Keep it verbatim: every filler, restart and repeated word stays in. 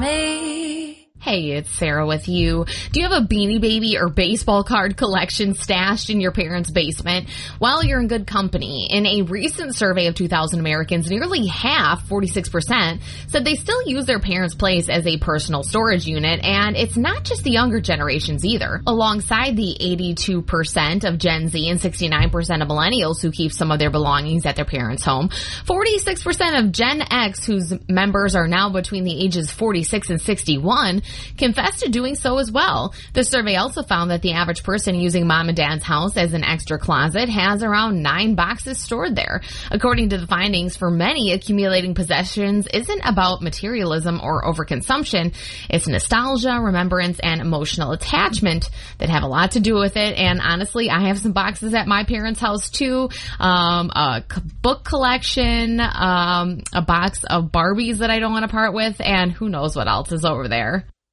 me. Hey, it's Sarah with you. Do you have a Beanie Baby or baseball card collection stashed in your parents' basement? Well, you're in good company. In a recent survey of two thousand Americans, nearly half, forty-six percent, said they still use their parents' place as a personal storage unit, and it's not just the younger generations either. Alongside the eighty-two percent of Gen Z and sixty-nine percent of millennials who keep some of their belongings at their parents' home, forty-six percent of Gen X, whose members are now between the ages forty-six and sixty-one, confessed to doing so as well. The survey also found that the average person using mom and dad's house as an extra closet has around nine boxes stored there. According to the findings, for many, accumulating possessions isn't about materialism or overconsumption. It's nostalgia, remembrance, and emotional attachment that have a lot to do with it. And honestly, I have some boxes at my parents' house too. Um, a c- book collection, um, a box of Barbies that I don't want to part with, and who knows what else is over there.